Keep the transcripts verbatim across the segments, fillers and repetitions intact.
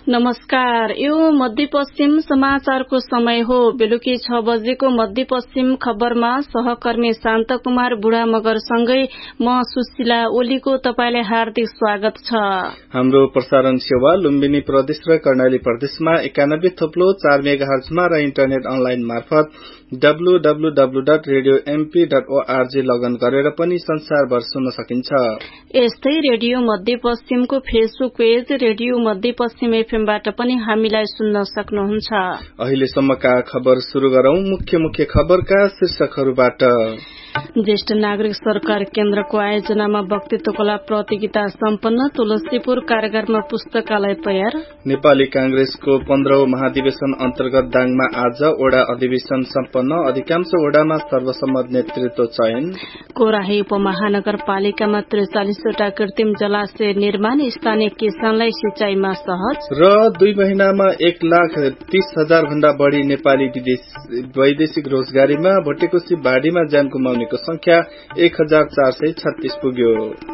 नमस्कार, यो मध्यपश्चिम समाचारको समय हो। बेलुकी छ बजेको मध्यपश्चिम खबरमा सहकर्मी शान्त कुमार बुढा मगरसँगै म सुशीला ओलीको तपाईलाई हार्दिक स्वागत छ। हाम्रो प्रसारण सेवा लुम्बिनी प्रदेश र कर्णाली प्रदेशमा एकानब्बे थोप्लो चार मेगा हर्जमा र इन्टरनेट अनलाइन मार्फत W W W dot radio MP dot ORG लगन गरेर पनि संसारभर सुन्न सकिन्छ। यस्तै रेडियो मध्यपश्चिमको फेसबुक पेज रेडियो मध्यपश्चिम एफएमबाट पनि हामीलाई सुन्न सक्नुहुन्छ। अहिलेसम्मका खबर शुरू गरौं। मुख्य मुख्य खबरका शीर्षकहरूबाट। ज्येष्ठ नागरिक सरकार केन्द्रको आयोजनामा वक्तित्व कला प्रतियोगिता सम्पन्न। तुलसीपुर कारागारमा पुस्तकालय तयार। नेपाली कांग्रेसको पन्ध्रौं महाधिवेशन अन्तर्गत दाङमा आज ओडा अधिवेशन सम्पन्न। अधिकांश ओडामा सर्वसम्मत नेतृत्व चयन। कोराही उपमहानगरपालिकामा त्रिचालिसवटा कृत्रिम जलाशय निर्माण। स्थानीय किसानलाई सिंचाईमा सहज। र दुई महिनामा एक लाख तीस हजार भन्दा बढ़ी नेपाली वैदेशिक रोजगारीमा। भोटेकोशी बाढ़ीमा ज्यान गुमाउनेको संख्या एक हजार चार सय छत्तीस पुग्यो।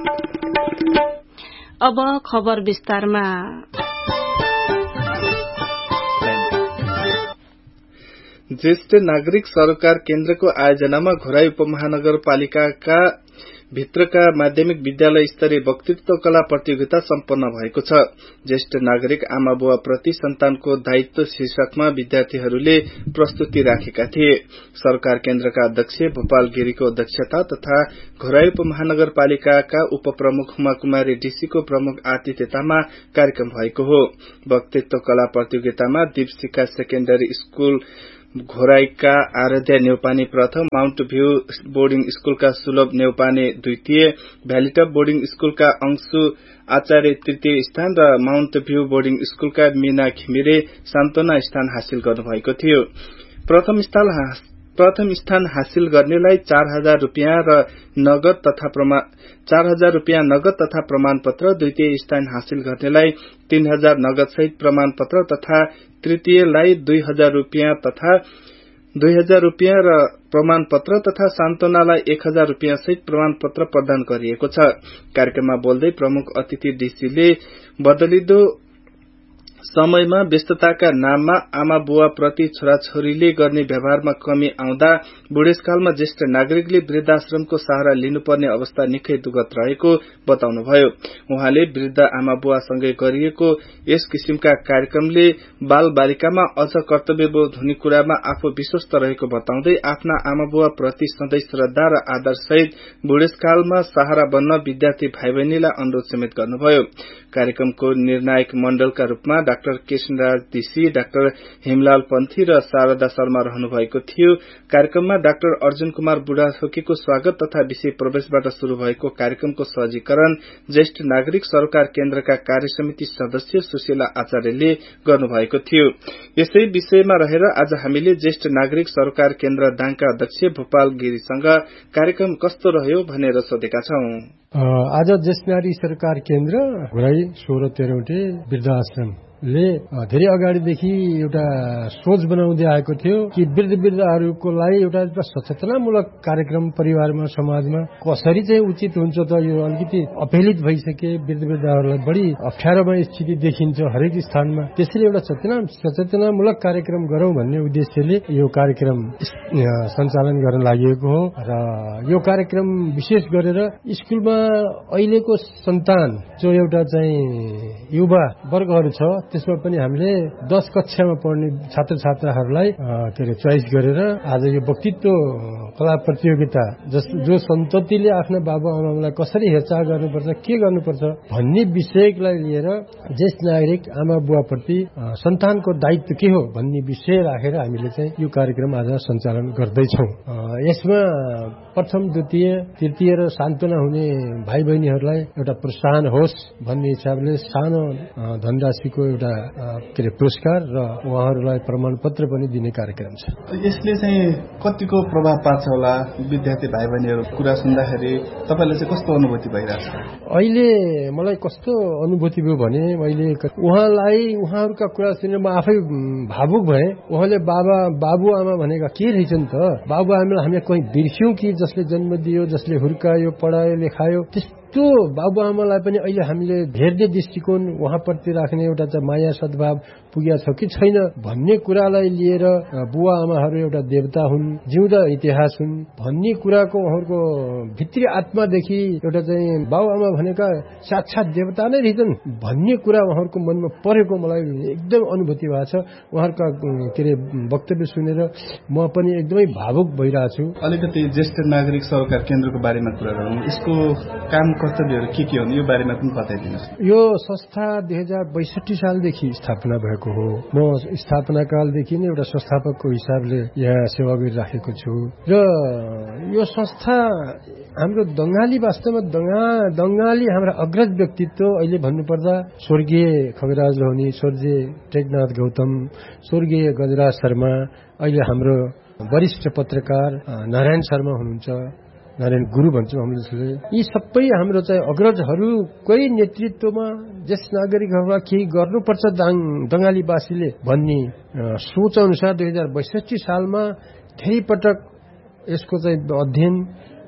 अब खबर विस्तारमा। ज्येष्ठ नागरिक सरोकार केन्द्रको आयोजनामा घोराई उपमहानगरपालिकाका भित्रका माध्यमिक विद्यालय स्तरीय वक्तित्व कला प्रतियोगिता सम्पन्न भएको छ। ज्येष्ठ नागरिक आमा बुवा प्रति सन्तानको दायित्व शीर्षकमा विद्यार्थीहरूले प्रस्तुति राखेका थिए। सरकार केन्द्रका अध्यक्ष भोपाल गिरीको अध्यक्षता तथा घोराई उपमहानगरपालिकाका उपप्रमुख हुमा कुमारी डीसीको प्रमुख आतिथ्यतामा कार्यक्रम भएको हो। वक्तित्व कला प्रतियोगितामा दीपशिखा सेकेन्डरी स्कूल घोराईका आराध्या नेउपाने प्रथम, माउन्ट भ्यू बोर्डिङ स्कूलका सुलभ नेउपाने द्वितीय, भ्यालीटप बोर्डिङ स्कूलका अंशु आचार्य तृतीय स्थान र माउन्ट भ्यू बोर्डिङ स्कूलका मीना घिमिरे सान्तवना स्थान हासिल गर्नुभएको थियो। प्रथम स्थान प्रथम स्थान हासिल गर्नेलाई चार हजार रूपियाँ र नगद तथा चार हजार रूपियाँ नगद तथा प्रमाण पत्र, द्वितीय स्थान हासिल गर्नेलाई तीन हजार नगद सहित प्रमाण पत्र तथा तृतीयलाई दुई हजार रूपियाँ तथा दुई हजार रूपियाँ र प्रमाण पत्र तथा सान्तवनालाई एक हजार रूपियाँ सहित प्रमाण पत्र प्रदान गरिएको छ। कार्यक्रममा बोल्दै प्रमुख अतिथि डीसीले बदलिदो समयमा व्यस्तताका नाममा आमा बुवा प्रति छोराछोरीले गर्ने व्यवहारमा कमी आउँदा बुढेसकालमा ज्येष्ठ नागरिकले वृद्धाश्रमको सहारा लिनुपर्ने अवस्था निकै दुःखद रहेको बताउनुभयो। उहाँले वृद्ध आमा बुवासँगै गरिएको यस किसिमका कार्यक्रमले बाल बालिकामा अझ कर्तव्यबोध हुने कुरामा आफू विश्वस्त रहेको बताउँदै आफ्ना आमा बुवा प्रति सधैँ श्रद्धा र आदर सहित बुढेसकालमा सहारा बन्न विद्यार्थी भाइ बहिनीलाई अनुरोध समेत गर्नुभयो। कार्यक्रमको निर्णायक मण्डलका रूपमा doctor Krishnaraj DC, doctor Hemlal पन्थी र शारदा शर्मा रहनुभएको थियो। कार्यक्रममा डाक्टर अर्जुन कुमार बुढाथोकीको स्वागत तथा विषय प्रवेशबाट शुरू भएको कार्यक्रमको सहजीकरण ज्येष्ठ नागरिक सरोकार केन्द्रका कार्य समिति सदस्य सुशीला आचार्यले गर्नुभएको थियो। यसै विषयमा रहेर आज हामीले ज्येष्ठ नागरिक सरोकार केन्द्र दाङका अध्यक्ष भोपाल गिरीसँग कार्यक्रम कस्तो रह्यो भनेर सोधेका छौं। आज ज्येष्ठ नागरिक सरकार केन्द्र घोराई सोह्र तेह्रवटे वृद्धाश्रम ले धेरै अगाडिदेखि एउटा सोच बनाउँदै आएको थियो कि वृद्ध वृद्धाहरूको लागि एउटा सचेतनामूलक कार्यक्रम परिवारमा समाजमा कसरी चाहिँ उचित हुन्छ त यो अलिकति अपेलित भइसके वृद्ध वृद्धाहरूलाई बढी अप्ठ्यारोमा स्थिति देखिन्छ हरेक स्थानमा। त्यसैले एउटा सचेतना सचेतनामूलक कार्यक्रम गरौं भन्ने उद्देश्यले यो कार्यक्रम सञ्चालन गर्न लागि हो। र यो कार्यक्रम विशेष गरेर स्कुलमा अहिलेको सन्तान जो एउटा चाहिँ युवा वर्गहरू छ त्यसमा पनि हामीले दश कक्षामा पढ्ने छात्र छात्राहरूलाई के अरे चोइस गरेर आज यो वक्तित्व कला प्रतियोगिता जो सन्ततिले आफ्ना बाबु आमालाई कसरी हेरचाह गर्नुपर्छ, के गर्नुपर्छ भन्ने विषयलाई लिएर ज्येष्ठ नागरिक आमा बुवाप्रति सन्तानको दायित्व के हो भन्ने विषय राखेर हामीले चाहिँ यो कार्यक्रम आज सञ्चालन गर्दैछौँ। यसमा प्रथम, द्वितीय, तृतीय र सान्तवना हुने भाइ बहिनीहरूलाई एउटा प्रोत्साहन होस् भन्ने हिसाबले सानो धनराशिको एउटा के अरे पुरस्कार र उहाँहरूलाई प्रमाण पत्र पनि दिने कार्यक्रम छ। यसले चाहिँ कतिको प्रभाव पार्छ होला विद्यार्थी भाइ बहिनीहरू कुरा सुन्दाखेरि तपाईलाई चाहिँ कस्तो अनुभूति भइरहेछ? अहिले मलाई कस्तो अनुभूति भयो भने मैले उहाँलाई उहाँहरूका कुरा सुनेर म आफै भावुक भएँ। उहाँले बाबा बाबु आमा भनेका के रहेछन् त? बाबु आमालाई हामीले कहीँ बिर्स्यौं कि जसले जन्म दियो, जसले हुर्कायो, पढायो, लेखायो, त्यो बाबुआमालाई पनि अहिले हामीले हेर्ने दृष्टिकोण उहाँप्रति राख्ने एउटा चाहिँ माया सद्भाव पुगेको छ कि छैन भन्ने कुरालाई लिएर बुवा आमाहरू एउटा देवता हुन्, जिउँदा इतिहास हुन् भन्ने कुराको उहाँहरूको भित्री आत्मादेखि एउटा चाहिँ बाबुआमा भनेका साक्षात देवता नै रहेछन् भन्ने कुरा उहाँहरूको मनमा परेको मलाई एकदम अनुभूति भएको छ। उहाँहरूका के अरे वक्तव्य सुनेर म पनि एकदमै भावुक भइरहेको छु। अलिकति ज्येष्ठ नागरिक सरोकार केन्द्रको बारेमा कुरा गरौँ। यसको काम कर्तव्यहरू के के हुन् यो बारेमा पनि बताइदिनुहोस्। यो संस्था दुई हजार बैसठी सालदेखि स्थापना भएको हो। म स्थापना कालदेखि नै एउटा संस्थापकको हिसाबले यहाँ सेवा गरिराखेको छु र यो संस्था हाम्रो दंगाली वास्तवमा दंगा दंगाली हाम्रा अग्रज व्यक्तित्व अहिले भन्नुपर्दा स्वर्गीय खगराज लोहनी, स्वर्गीय टेकनाथ गौतम, स्वर्गीय गजराज शर्मा, अहिले हाम्रो वरिष्ठ पत्रकार नारायण शर्मा हुनुहुन्छ, नारायण गुरु भन्छौँ हामीले। यी सबै हाम्रो चाहिँ अग्रजहरूकै नेतृत्वमा ज्येष्ठ नागरिकहरूलाई केही गर्नुपर्छ दंगालीवासीले भन्ने सोच अनुसार दुई हजार बैसठी सालमा धेरै पटक यसको चाहिँ अध्ययन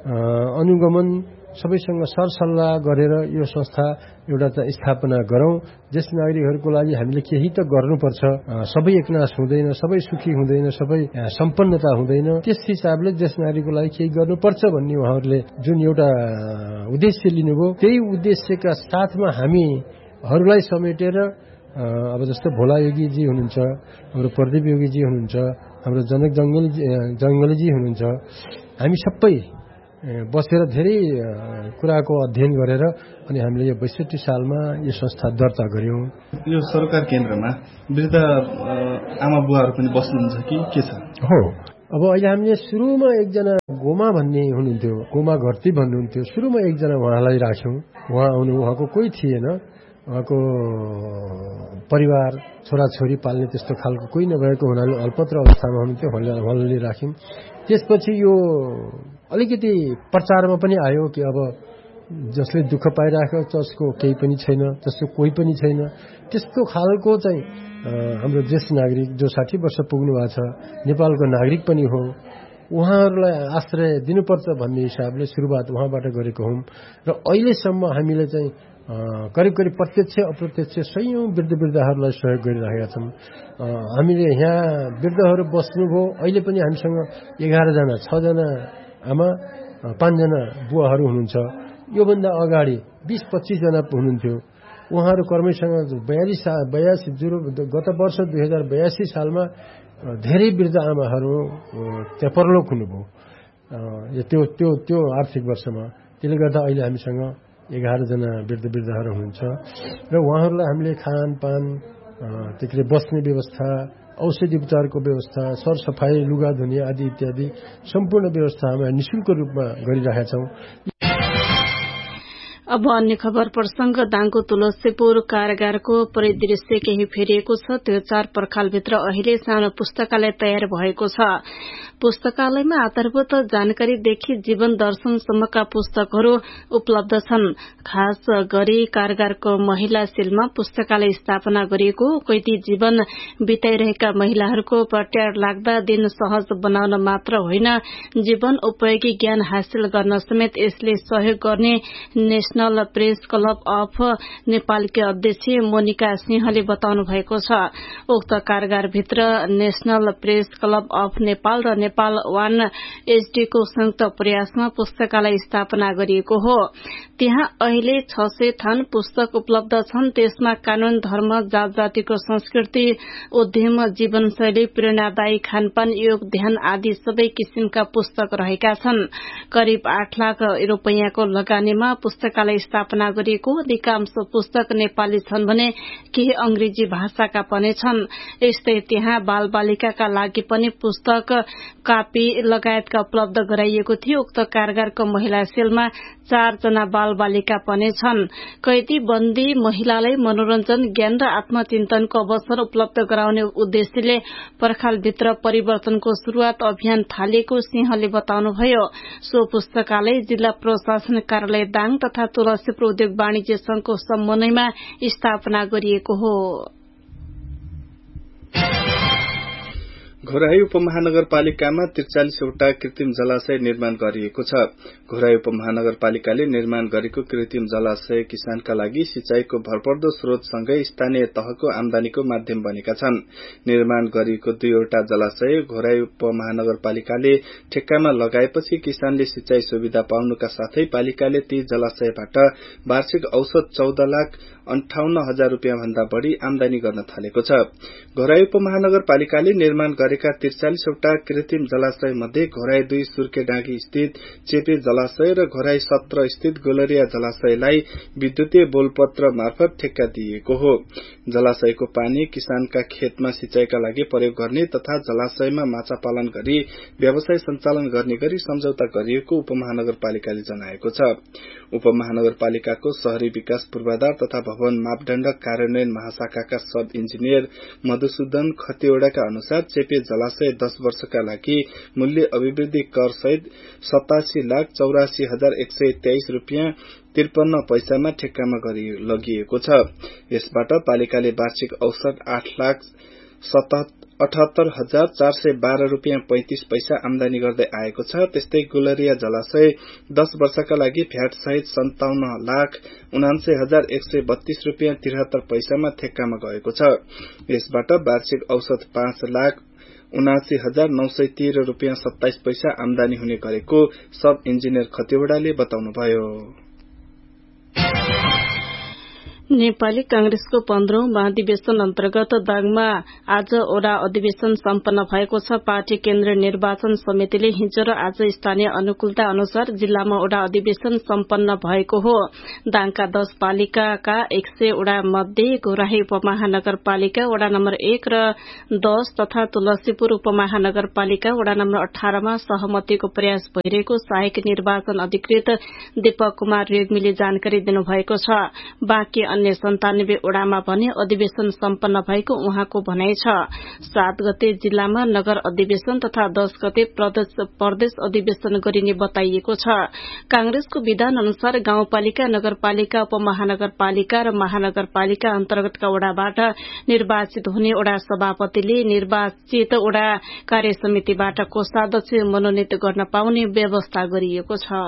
अनुगमन सबैसँग सरसल्लाह गरेर यो संस्था एउटा चाहिँ स्थापना गरौं। ज्येष्ठ नागरिकहरूको लागि हामीले केही त गर्नुपर्छ, सबै एकनाश हुँदैन, सबै सुखी हुँदैन, सबै सम्पन्नता हुँदैन, त्यस हिसाबले ज्येष्ठ नागरिकको लागि केही गर्नुपर्छ भन्ने उहाँहरूले जुन एउटा उद्देश्य लिनुभयो त्यही उद्देश्यका साथमा हामीहरूलाई समेटेर अब जस्तो भोला योगीजी हुनुहुन्छ, हाम्रो प्रदीप योगीजी हुनुहुन्छ, हाम्रो जनक जंगल जंगलीजी हुनुहुन्छ, हामी सबै बसेर धेरै कुराको अध्ययन गरेर अनि हामीले यो बैसठी सालमा यो संस्था दर्ता गर्यौं। यो सरकार केन्द्रमा वृद्ध आमा बुवाहरू पनि बस्नुहुन्छ कि के छ? हो, अब अहिले हामीले सुरुमा एकजना गोमा भन्ने हुनुहुन्थ्यो, गोमा घरती भन्नुहुन्थ्यो, सुरुमा एकजना उहाँलाई राख्यौं। उहाँ आउनु उहाँको कोही थिएन, उहाँको परिवार छोराछोरी पाल्ने त्यस्तो खालको कोही नभएको हुनाले अल्पत्र अवस्थामा हुनुहुन्थ्यो, उहाँलाई राख्यौं। त्यसपछि यो अलिकति प्रचारमा पनि आयो कि अब जसले दुःख पाइरहेको जसको केही पनि छैन, जसको कोही पनि छैन, त्यस्तो खालको चाहिँ हाम्रो ज्येष्ठ नागरिक जो साठी वर्ष पुग्नु भएको छ, नेपालको नागरिक पनि हो, उहाँहरूलाई आश्रय दिनुपर्छ भन्ने हिसाबले सुरुवात उहाँबाट गरेको हौं। र अहिलेसम्म हामीले चाहिँ करिब करिब प्रत्यक्ष अप्रत्यक्ष सयौं वृद्ध वृद्धाहरूलाई सहयोग गरिरहेका छौं। हामीले यहाँ वृद्धहरू बस्नुभयो, अहिले पनि हामीसँग एघार जना छजना आमा पाँचजना बुवाहरू हुनुहुन्छ। योभन्दा अगाडि बीस पच्चीस जना हुनुहुन्थ्यो। उहाँहरू कर्मैसँग बयालीस बयासी जुरो गत वर्ष दुई हजार बयासी सालमा धेरै वृद्ध आमाहरू त्यहाँ परलोक हुनुभयो त्यो त्यो त्यो आर्थिक वर्षमा। त्यसले गर्दा अहिले हामीसँग एघार जना वृद्ध वृद्धाहरू हुनुहुन्छ र उहाँहरूलाई हामीले खानपान, त्यसले बस्ने व्यवस्था, औषधि उपचारको व्यवस्था, सरसफाई, लुगा धुने आदि इत्यादि सम्पूर्ण व्यवस्था हामी निशुल्क रूपमा गरिरहेका छौं। अब अन्य खबर प्रसंग दाङको तुलसीपुर कारागारको परिदृश्य केही फेरिएको छ। त्यो चार पर्खालभित्र अहिले सानो पुस्तकालय तयार भएको छ। पुस्तकालयमा आधारभूत जानकारीदेखि जीवन दर्शनसम्मका पुस्तकहरू उपलब्ध छन्। खास गरी कारागारको महिला सेलमा पुस्तकालय स्थापना गरिएको कैदी जीवन बिताइरहेका महिलाहरूको पट्यार लाग्दा दिन सहज बनाउन मात्र होइन, जीवन उपयोगी ज्ञान हासिल गर्न समेत यसले सहयोग गर्ने नेशनल प्रेस क्लब अफ नेपालकी अध्यक्ष मोनिका सिंहले बताउनु भएको छ। उक्त कारागारभित्र national press club of Nepal र नेपाल वान एचडी को संयुक्त प्रयासमा पुस्तकालय स्थापना गरिएको हो। त्यहाँ अहिले छ सय थान पुस्तक उपलब्ध छन्। त्यसमा कानून, धर्म, जात जातिको संस्कृति, उद्यम, जीवनशैली, प्रेरणादायी खानपान, योग, ध्यान आदि सबै किसिमका पुस्तक रहेका छन्। करिब आठ लाख रुपैयाँको लगानीमा पुस्तकालय स्थापना गरिएको। अधिकांश पुस्तक नेपाली छन् भने केही अंग्रेजी भाषाका पनि छन्। यस्तै त्यहाँ बाल बालिकाका लागि पनि पुस्तक, कापी लगायतका उपलब्ध गराइएको थियो। उक्त कारागारको महिला सेलमा चारजना बाल बालिका पनि छन्। कैदी बन्दी महिलालाई मनोरञ्जन, ज्ञान र आत्मचिन्तनको अवसर उपलब्ध गराउने उद्देश्यले पर्खालभित्र परिवर्तनको शुरूआत अभियान थालेको सिंहले बताउनुभयो। सो पुस्तकालय जिल्ला प्रशासन कार्यालय दाङ तथा तुलसीपुर उद्योग वाणिज्य संघको समन्वयमा स्थापना गरिएको हो। घोराई उपमहानगरपालिकामा त्रिचालिसवटा कृत्रिम जलाशय निर्माण गरिएको छ। घोराई उपमहानगरपालिकाले निर्माण गरेको कृत्रिम जलाशय किसानका लागि सिंचाईको भरपर्दो स्रोतसँगै स्थानीय तहको आमदानीको माध्यम बनेका छन्। निर्माण गरिएको दुईवटा जलाशय घोराई उपमहानगरपालिकाले ठेक्कामा लगाएपछि किसानले सिंचाई सुविधा पाउनुका साथै पालिकाले ती जलाशयबाट वार्षिक औसत चौध लाख अन्ठाउन्न हजार रूपियाँ भन्दा बढ़ी आमदानी गर्न थालेको छ। घोराई उपमहानगरपालिकाले निर्माण गरेका त्रिचालिसवटा कृत्रिम जलाशय मध्ये घोराई दुई सुर्खेडाँगी स्थित चेपे जलाशय र घोराई सत्र स्थित गोलरिया जलाशयलाई विद्युतीय बोलपत्र मार्फत ठेक्का दिइएको हो। जलाशयको पानी किसानका खेतमा सिंचाईका लागि प्रयोग गर्ने तथा जलाशयमा माछा पालन गरी व्यवसाय सञ्चालन गर्ने गरी सम्झौता गरिएको उपमहानगरपालिकाले जनाएको छ। उपमहानगरपालिकाको शहरी विकास पूर्वाधार तथा भवन मापदण्ड कार्यान्वयन महाशाखाका सब इन्जिनियर मधुसूदन खतिवड़ाका अनुसार चेपे जलाशय दस वर्षका लागि मूल्य अभिवृद्धि कर सहित सतासी लाख चौरासी हजार एक सय तेइस रूपियाँ त्रिपन्न पैसामा ठेक्कामा लगिएको छ। यसबाट पालिकाले वार्षिक औसत आठ लाख अठहत्तर हजार चार सय बाह्र रूपियाँ पैंतिस पैसा आमदानी गर्दै आएको छ। त्यस्तै गुलरिया जलाशय दस वर्षका लागि भ्याट सहित सन्ताउन्न लाख उनान्सय हजार एक सय बत्तीस रूपियाँ तिहत्तर पैसामा ठेक्कामा गएको छ। यसबाट वार्षिक औसत पाँच लाख उनासी हजार नौ सय तेह्र रूपियाँ सत्ताइस पैसा आमदानी हुने गरेको सब इन्जिनियर खतिवड़ाले बताउनुभयो। नेपाली कांग्रेसको पन्ध्रौं महाधिवेशन अन्तर्गत दाङमा आज ओडा अधिवेशन सम्पन्न भएको छ। पार्टी केन्द्रीय निर्वाचन समितिले हिजो र आज स्थानीय अनुकूलता अनुसार जिल्लामा ओडा अधिवेशन सम्पन्न भएको हो। दाङका दश पालिकाका एक सय ओडा मध्ये घोराही उपमहानगरपालिका ओडा नम्बर एक र दश तथा तुलसीपुर उपमहानगरपालिका ओडा नम्बर अठारमा सहमतिको प्रयास भइरहेको सहायक निर्वाचन अधिकृत दीपक कुमार रेग्मीले जानकारी दिनुभएको छ। बाँकी अन्य सन्तानब्बे ओडामा भने अधिवेशन सम्पन्न भएको उहाँको भनाइ छ। सात गते जिल्लामा नगर अधिवेशन तथा दश गते प्रदेश अधिवेशन गरिने बताइएको छ। कांग्रेसको विधान अनुसार गाउँपालिका नगरपालिका उपमहानगरपालिका र महानगरपालिका अन्तर्गतका ओडाबाट निर्वाचित हुने ओडा सभापतिले निर्वाचित ओडा कार्य समितिबाट कोषाध्यक्ष मनोनित गर्न पाउने व्यवस्था गरिएको छ।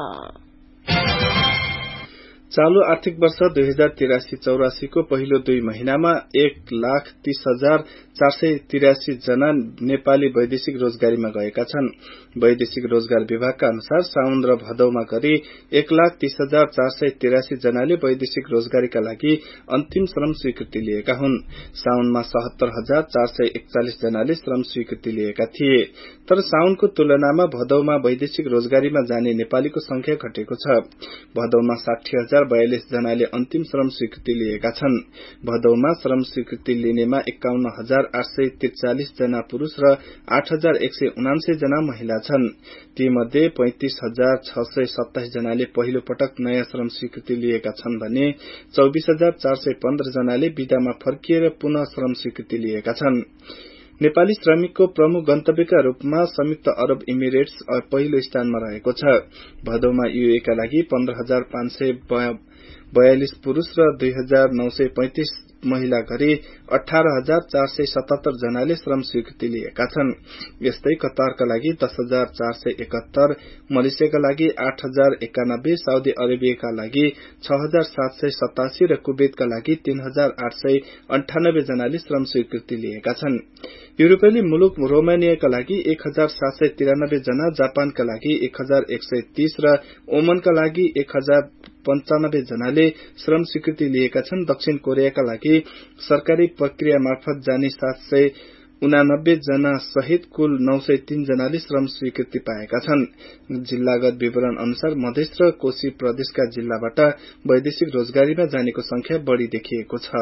चालू आर्थिक वर्ष दुई हजार तिरासी चौरासी को पहिलो दुई महीनामा एक लाख तीस हजार चार सय तिरासी जना नेपाली वैदेशिक रोजगारीमा गएका छन्। वैदेशिक रोजगार विभागका अनुसार साउन र भदौमा गरी एक लाख तीस हजार चार सय तिरासी जनाले वैदेशिक रोजगारीका लागि अन्तिम श्रम स्वीकृति लिएका हुन्। साउनमा सतहत्तर हजार चार सय एकचालिस जनाले श्रम स्वीकृति लिएका थिए। तर साउनको तुलनामा भदौमा वैदेशिक रोजगारीमा जाने नेपालीको संख्या घटेको छ। भदौमा साठी हजार बयालिस जनाले अन्तिम श्रम स्वीकृति लिएका छन्। भदौमा श्रम स्वीकृति लिनेमा एकाउन्न हजार आठ सय त्रिचालिस जना पुरूष र आठ हजार एक सय उनान्सय जना महिला छन्। ती मध्ये पैंतिस हजार छ सय सत्ताइस जनाले पहिलो पटक नयाँ श्रम स्वीकृति लिएका छन् भने चौबिस हजार चार सय पन्ध्र जनाले विदामा फर्किएर पुनः श्रम स्वीकृति लिएका छन्। नेपाली श्रमिकको प्रमुख गन्तव्यका रूपमा संयुक्त अरब इमिरेट्स पहिलो स्थानमा रहेको छ। भदौमा यूएका लागि पन्ध्र हजार पाँच सय बयालिस पुरूष र दुई हजार नौ सय पैंतिस महिला गरी अठार हजार चार सय सतहत्तर जनाले श्रम स्वीकृति लिएका छन्। यस्तै कतारका लागि दस हजार चार सय एकहत्तर, मलेसियाका लागि आठ हजार एकानब्बे, साउदी अरेबियाका लागि छ हजार सात सय सतासी र कुवेतका लागि तीन हजार आठ सय अन्ठानब्बे जनाले श्रम स्वीकृति लिएका छन्। यूरोपेली मुलुक रोमानियाका लागि एक हजार सात सय तिरानब्बे जना, जापानका लागि एक हजार एक सय तीस र ओमनका लागि एक हजार पञ्चानब्बे जनाले श्रम स्वीकृति लिएका छन्। दक्षिण कोरियाका लागि सरकारी प्रक्रिया मार्फत जाने सात सय उनानब्बे जना सहित कुल नौ सय तीन जनाले श्रम स्वीकृति पाएका छन्। जिल्लागत विवरण अनुसार मधेस र कोशी प्रदेशका जिल्लाबाट वैदेशिक रोजगारीमा जानेको संख्या बढ़ी देखिएको छ।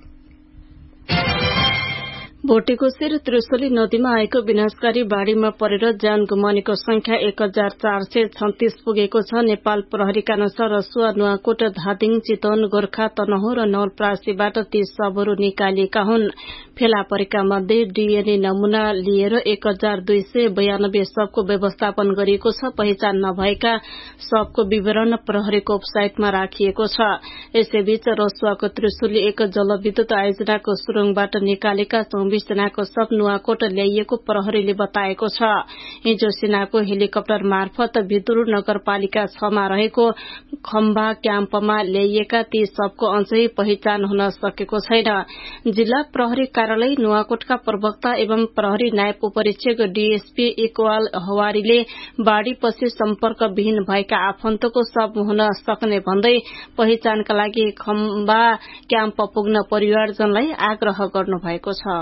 भोटेकोशी र त्रिशुली नदीमा आएको विनाशकारी बाढ़ीमा परेर ज्यान गुमाउनेको संख्या एक हजार चार सय छत्तीस पुगेको छ। नेपाल प्रहरीका अनुसार रसुवा, नुवाकोट, धादिङ, चितवन, गोर्खा, तनहुँ र नवलपरासीबाट ती शवहरू निकालिएका हुन्। फेला परेका मध्ये डीएनए नमूना लिएर एक हजार दुई सय बयानब्बे शवको व्यवस्थापन गरिएको छ। पहिचान नभएका शवको विवरण प्रहरीको वेबसाइटमा राखिएको छ। यसैबीच रसुवाको त्रिशुली एक जलविद्युत आयोजनाको सुरुङबाट निकालेका चौबीस जनाको शव नुवाकोट ल्याइएको प्रहरीले बताएको छ। हिजो सेनाको हेलिकप्टर मार्फत भितुर नगरपालिका छमा रहेको खम्बा क्याम्पमा ल्याइएका ती शवको अझै पहिचान हुन सकेको छैन। जिल्ला प्रहरी कार्यालय नुवाकोटका प्रवक्ता एवं प्रहरी नायब उपरीक्षक डीएसपी इकबाल हवारीले बाढ़ीपछि सम्पर्कविहीन भएका आफन्तको शव हुन सक्ने भन्दै पहिचानका लागि खम्बा क्याम्प पुग्न परिवारजनलाई आग्रह गर्नुभएको छ।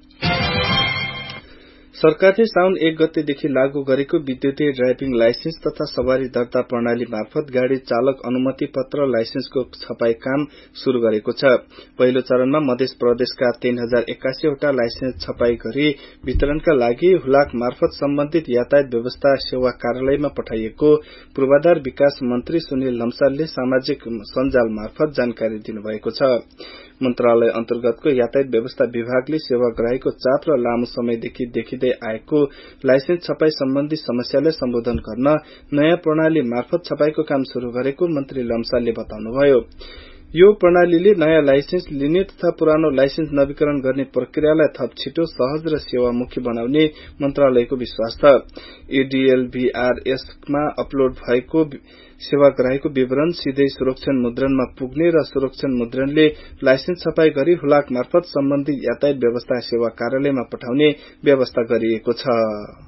सरकारले साउन एक गतेदेखि लागू गरेको विद्युतीय ड्राइभिङ लाइसेन्स तथा सवारी दर्ता प्रणाली मार्फत गाड़ी चालक अनुमति पत्र लाइसेन्सको छपाई काम शुरू गरेको छ। पहिलो चरणमा मध्य प्रदेशका तीन हजार एक्कासीवटा लाइसेन्स छपाई गरी वितरणका लागि हुलाक मार्फत सम्बन्धित यातायात व्यवस्था सेवा कार्यालयमा पठाइएको पूर्वाधार विकास मन्त्री सुनिल लम्सालले सामाजिक सञ्जाल मार्फत जानकारी दिनुभएको छ। मन्त्रालय अन्तर्गतको यातायात व्यवस्था विभागले सेवाग्राहीको चाप र लामो समयदेखि देखिँदै आएको लाइसेन्स छपाई सम्बन्धी समस्यालाई सम्बोधन गर्न नयाँ प्रणाली मार्फत छपाईको काम शुरू गरेको मन्त्री लम्सालले बताउनुभयो। यो प्रणालीले नयाँ लाइसेन्स लिने तथा पुरानो लाइसेन्स नवीकरण गर्ने प्रक्रियालाई थप छिटो, सहज र सेवामुखी बनाउने मन्त्रालयको विश्वास छ। एडीएलभीआरएसमा अपलोड भएको सेवाग्राहीको विवरण सीधै सुरक्षण मुद्रणमा पुग्ने र सुरक्षण मुद्रणले लाइसेन्स छपाई गरी हुलाक मार्फत सम्बन्धित यातायात व्यवस्था सेवा कार्यालयमा पठाउने व्यवस्था गरिएको छ।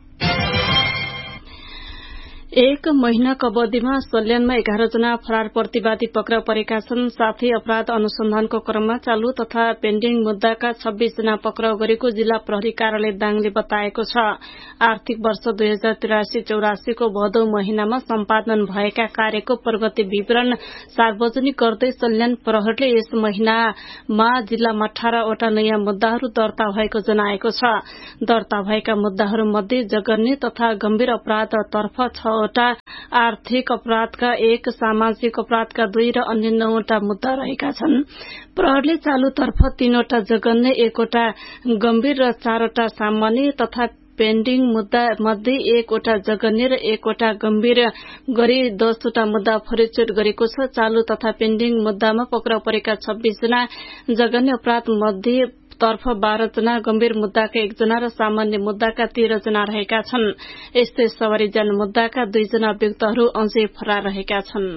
एक महिनाको अवधिमा सल्यानमा एघार जना फरार प्रतिवादी पक्राउ परेका छन्। साथै अपराध अनुसन्धानको क्रममा चालू तथा पेन्डिङ मुद्दाका छब्बीस जना पक्राउ गरेको जिल्ला प्रहरी कार्यालय दाङले बताएको छ। आर्थिक वर्ष दुई हजार तिरासी चौरासीको भदौ महिनामा सम्पादन भएका कार्यको प्रगति विवरण सार्वजनिक गर्दै सल्यान प्रहरीले यस महिनामा जिल्लामा अठारवटा नयाँ मुद्दाहरू दर्ता भएको जनाएको छ। दर्ता भएका मुद्दाहरू मध्ये जघन्य तथा गम्भीर अपराधतर्फ छ आर्थिक अपराधका एक, सामाजिक अपराधका दुई र अन्य नौवटा मुद्दा रहेका छन्। प्रहरीले चालूतर्फ तीनवटा जघन्य, एकवटा गम्भीर र चारवटा सामान्य तथा पेन्डिङ मुद्दा मध्ये एकवटा जघन्य र एकवटा गम्भीर गरी दसवटा मुद्दा फरिचुट गरेको छ। चालू तथा पेन्डिङ मुद्दामा पक्राउ परेका छब्बीस जना, जघन्य अपराध मध्ये तर्फ बाह्र जना, गम्भीर मुद्दाका एकजना र सामान्य मुद्दाका तेह्र जना रहेका छन्। यस्तै सवारी जान मुद्दाका दुईजना अभियुक्तहरू अझै फरार रहेका छन्।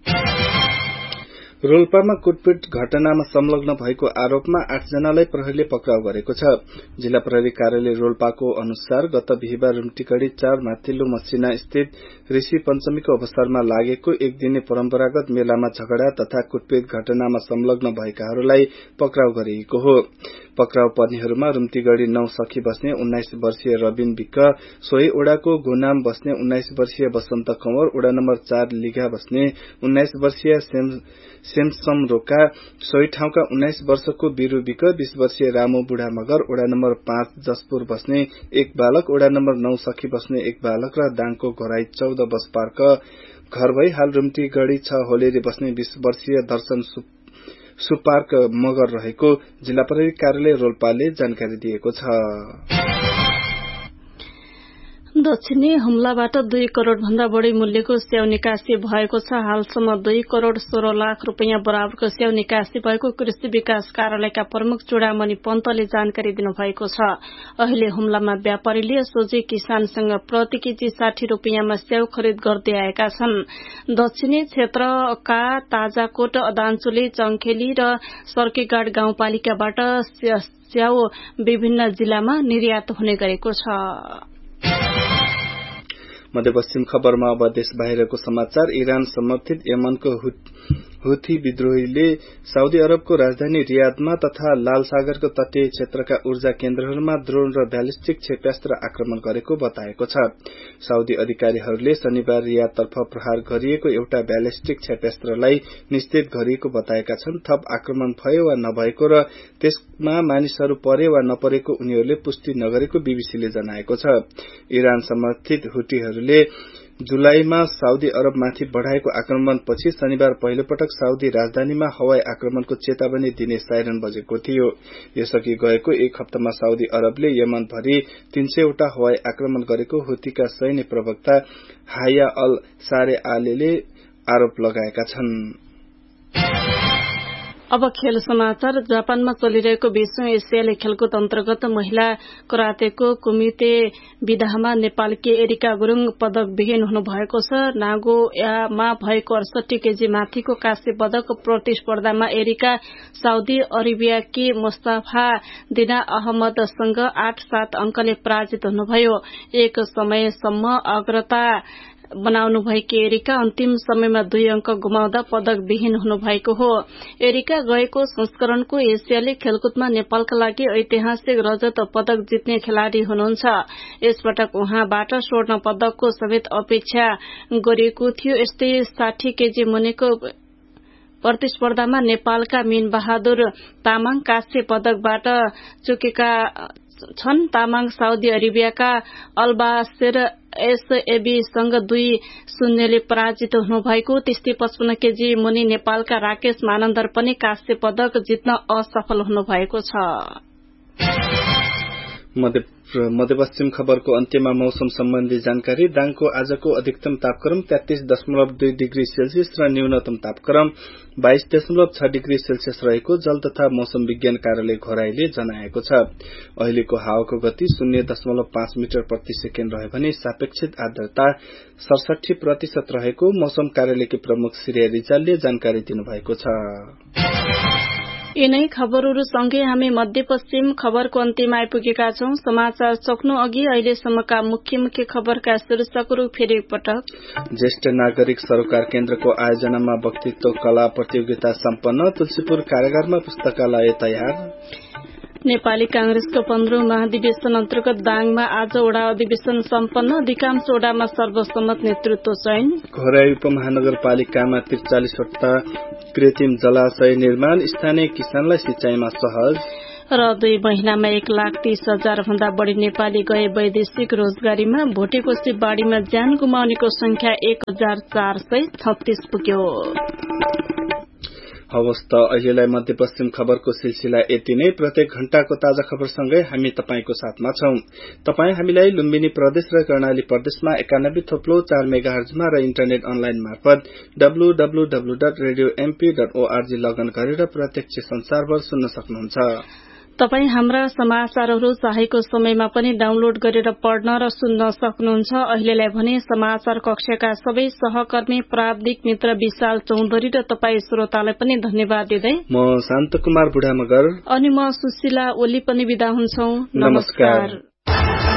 रोल्पामा कुटपिट घटनामा संलग्न भएको आरोपमा आठ जनालाई प्रहरीले पक्राउ गरेको छ। जिल्ला प्रहरी कार्यालय रोल्पाको अनुसार गत बिहिबार रुम्टीगढ़ी चार माथिल्लो मसिना स्थित ऋषि पञ्चमीको अवसरमा लागेको एक दिने परम्परागत मेलामा झगडा तथा कुटपिट घटनामा संलग्न भएकाहरूलाई पक्राउ गरिएको हो। पक्राउ पर्नेहरूमा रुम्टीगढ़ी नौ सखी बस्ने उन्नाइस वर्षीय रबिन विक्क, सोही ओडाको गोनाम बस्ने उन्नाइस वर्षीय बसन्त कंवर, ओडा नम्बर चार लिघा बस्ने उन्नाइस वर्षीय सेमसम रोका, सोही ठाउँका उन्नाइस वर्षको बिरु विक्क, बीस वर्षीय रामु बुढा मगर, ओडा नम्बर पाँच जसपुर बस्ने एक बालक, ओडा नम्बर नौ सखी बस्ने एक बालक र दाङको घोराई चौध बस पार्क घर भई हाल रुम्टीगढ़ी छ होलेरी बस्ने बीस वर्षीय दर्शन सुपार्क मगर रहेको जिल्ला प्रहरी कार्यालय रोल्पाले जानकारी दिएको छ। दक्षिणी हुम्लाबाट दुई करोड़ भन्दा बढ़ी मूल्यको स्याउ निकासी भएको छ। हालसम्म दुई करोड़ सोह्र लाख रूपियाँ बराबरको स्याउ निकासी भएको कृषि विकास कार्यालयका प्रमुख चूड़ामणि पन्तले जानकारी दिनुभएको छ। अहिले हुम्लामा व्यापारीले सोझै किसानसँग प्रति केजी साठी रूपियाँमा स्याउ खरिद गर्दै आएका छन्। दक्षिणी क्षेत्रका ताजाकोट, अदाञ्चुली, चङखेली र सर्केगाड गाउँपालिकाबाट स्याउ विभिन्न जिल्लामा निर्यात हुने गरेको छ। मध्यपश्चिम खबरमा अब देश बाहिरको समाचार। इरान समर्थित यमनको हुथी विद्रोहीले साउदी अरबको राजधानी रियादमा तथा लाल सागरको तटीय क्षेत्रका ऊर्जा केन्द्रहरूमा ड्रोन र ब्यालिस्टिक क्षेप्यास्त्र आक्रमण गरेको बताएको छ। साउदी अधिकारीहरूले शनिबार रियादतर्फ प्रहार गरिएको एउटा ब्यालिस्टिक क्षेप्यास्त्रलाई निश्चित गरिएको बताएका छन्। थप आक्रमण भयो वा नभएको र त्यसमा मानिसहरू परे वा नपरेको उनीहरूले पुष्टि नगरेको बीबीसीले जनाएको छ। इरान समर्थित हुटीहरूले जुलाईमा साउदी अरबमाथि बढ़ाएको आक्रमणपछि शनिबार पहिलो पटक साउदी राजधानीमा हवाई आक्रमणको चेतावनी दिने साइरन बजेको थियो। यसअघि गएको एक हप्तामा साउदी अरबले यमनभरि तीन सयवटा हवाई आक्रमण गरेको हुतीका सैन्य प्रवक्ता हाया अल सारे आलेले आरोप लगाएका छन्। अब खेल समाचार। जापानमा चलिरहेको विश्व एसियाली खेलकुद अन्तर्गत महिला करातेको कुमिते विधामा नेपालकी एरिका गुरूङ पदक विहीन हुनुभएको छ। नागोयामा भएको अडसठी केजी माथिको काँस्य पदक प्रतिस्पर्धामा एरिका साउदी अरेबियाकी मुस्ताफा दिना अहमदसँग आठ सात अंकले पराजित हुनुभयो। एक समयसम्म अग्रता बनाउनु भएकी एरिका अन्तिम समयमा दुई अंक गुमाउँदा पदक विहीन हुनुभएको हो। एरिका गएको संस्करणको एसियाली खेलकुदमा नेपालका लागि ऐतिहासिक रजत पदक जित्ने खेलाड़ी हुनुहुन्छ। यसपटक उहाँबाट स्वर्ण पदकको समेत अपेक्षा गरिएको थियो। यस्तै साठी केजी मुनिको प्रतिस्पर्धामा नेपालका मीन बहादुर तामाङ काँस्य पदकबाट चुकेका छन्। तामाङ साउदी अरेबियाका अल्बासेर एसएबीसँग दुई शून्यले पराजित हुनुभएको। त्यस्तै पचपन्न केजी मुनि नेपालका राकेश मानन्दर पनि काँस्य पदक जित्न असफल हुनुभएको छ। मध्यपश्चिम खबरको अन्त्यमा मौसम सम्बन्धी जानकारी। दाङको आजको अधिकतम तापक्रम तेत्तीस दशमलव दुई डिग्री सेल्सियस र न्यूनतम तापक्रम बाइस दशमलव छ डिग्री सेल्सियस रहेको जल तथा मौसम विज्ञान कार्यालय घोराईले जनाएको छ। अहिलेको हावाको गति शून्य दशमलव पाँच मिटर प्रति सेकेण्ड रह्यो भने सापेक्षिक आर्द्रता सडसठी प्रतिशत रहेको मौसम कार्यालयकी प्रमुख श्री रिजालले जानकारी दिनुभएको छ। यिनै खबरहरूसँगै हामी मध्यपश्चिम खबरको अन्त्यमा आइपुगेका छौं। समाचार सक्नु अघि अहिलेसम्मका मुख्य मुख्य खबरका शीर्षकहरू फेरि एकपटक। ज्येष्ठ नागरिक सरोकार केन्द्रको आयोजनामा वक्तित्व कला प्रतियोगिता सम्पन्न। तुलसीपुर कारागारमा पुस्तकालय तयार। नेपाली कांग्रेसको पन्ध्रौं महाधिवेशन अन्तर्गत दाङमा आज वडा अधिवेशन सम्पन्न। अधिकांश वडामा सर्वसम्मत नेतृत्व चयन। घोराई उपमहानगरपालिकामा त्रिचालिसवटा कृत्रिम जलाशय निर्माण। स्थानीय किसानलाई सिंचाईमा सहज। र दुई महिनामा एक लाख तीस हजार भन्दा बढ़ी नेपाली गए वैदेशिक रोजगारीमा। भोटेकोशी बाढ़ीमा ज्यान गुमाउनेको संख्या एक हजार चार सय छत्तीस पुग्यो। हवस् त अहिलेलाई मध्यपश्चिम खबरको सिलसिला यति नै। प्रत्येक घण्टाको ताजा खबरसँगै हामी तपाईंको साथमा छौं। तपाई हामीलाई लुम्बिनी प्रदेश र कर्णाली प्रदेशमा एकानब्बे थोप्लो चार मेगाहर्जमा र इन्टरनेट अनलाइन मार्फत W W W dot radio MP dot ORG लगन गरेर प्रत्यक्ष संसारभर सुन्न सक्नुहुन्छ। तपाई हाम्रा समाचारहरू चाहेको समयमा पनि डाउनलोड गरेर पढ्न र सुन्न सक्नुहुन्छ। अहिलेलाई भने समाचार कक्षका सबै सहकर्मी प्राविधिक मित्र विशाल चौधरी र तपाई श्रोतालाई पनि धन्यवाद दिँदै म शान्त कुमार बुढा मगर अनि म सुशीला ओली पनि बिदा हुन्छौ। नमस्कार।